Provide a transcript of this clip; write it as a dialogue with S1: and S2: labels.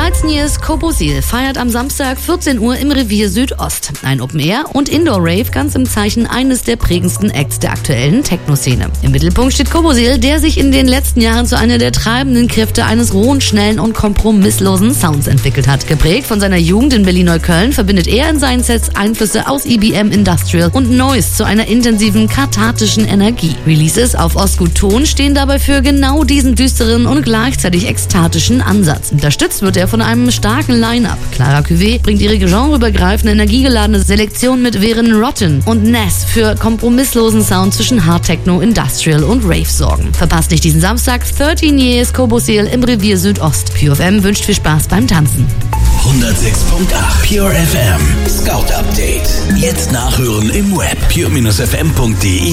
S1: 13 Years Kobosil feiert am Samstag 14 Uhr im Revier Südost. Ein Open-Air- und Indoor-Rave ganz im Zeichen eines der prägendsten Acts der aktuellen Techno-Szene. Im Mittelpunkt steht Kobosil, der sich in den letzten Jahren zu einer der treibenden Kräfte eines rohen, schnellen und kompromisslosen Sounds entwickelt hat. Geprägt von seiner Jugend in Berlin-Neukölln verbindet er in seinen Sets Einflüsse aus EBM, Industrial und Noise zu einer intensiven, kathartischen Energie. Releases auf Ostgut-Ton stehen dabei für genau diesen düsteren und gleichzeitig ekstatischen Ansatz. Unterstützt wird er von einem starken Line-Up. Clara Cuvée bringt ihre genreübergreifende, energiegeladene Selektion mit, während Rotten und Ness für kompromisslosen Sound zwischen Hard Techno, Industrial und Rave sorgen. Verpasst nicht diesen Samstag 13 Years Kobosil im Revier Südost. Pure FM wünscht viel Spaß beim Tanzen.
S2: 106.8 Pure FM Scout Update. Jetzt nachhören im Web pure-fm.de